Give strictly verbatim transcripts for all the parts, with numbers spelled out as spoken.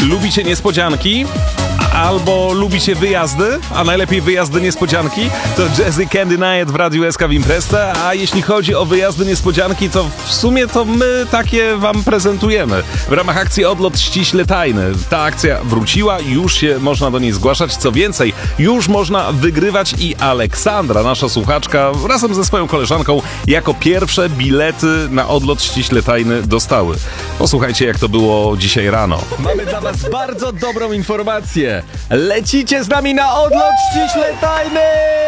Lubicie niespodzianki? Albo lubicie wyjazdy, a najlepiej wyjazdy niespodzianki? To Jazzy Candy Night w Radiu S K w Imprezce, a jeśli chodzi o wyjazdy niespodzianki, to w sumie to my takie wam prezentujemy. W ramach akcji Odlot ściśle tajny. Ta akcja wróciła i już się można do niej zgłaszać. Co więcej, już można wygrywać i Aleksandra, nasza słuchaczka, razem ze swoją koleżanką jako pierwsze bilety na Odlot ściśle tajny dostały. Posłuchajcie, jak to było dzisiaj rano. Mamy dla was bardzo dobrą informację. Lecicie z nami na Odlot ściśle tajny!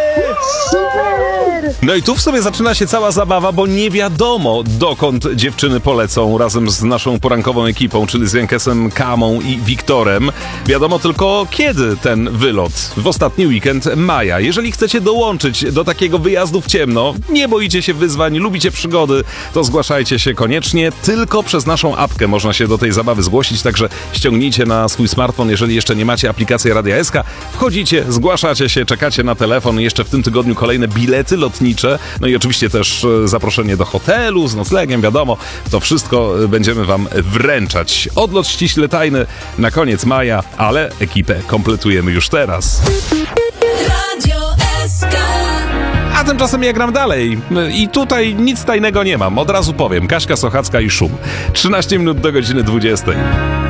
No i tu w sobie zaczyna się cała zabawa, bo nie wiadomo, dokąd dziewczyny polecą razem z naszą porankową ekipą, czyli z Jankesem, Kamą i Wiktorem. Wiadomo tylko, kiedy ten wylot. W ostatni weekend maja. Jeżeli chcecie dołączyć do takiego wyjazdu w ciemno, nie boicie się wyzwań, lubicie przygody, to zgłaszajcie się koniecznie. Tylko przez naszą apkę można się do tej zabawy zgłosić, także ściągnijcie na swój smartfon, jeżeli jeszcze nie macie aplikacji Radia S K, wchodzicie, zgłaszacie się, czekacie na telefon. Jeszcze w tym tygodniu kolejne bilety lotnicze, no i oczywiście też zaproszenie do hotelu z noclegiem, wiadomo, to wszystko będziemy wam wręczać. Odlot ściśle tajny na koniec maja, ale ekipę kompletujemy już teraz. Radio S K. A tymczasem ja gram dalej i tutaj nic tajnego nie mam, od razu powiem. Kaśka Sochacka i Szum. trzynaście minut do godziny dwudziestej.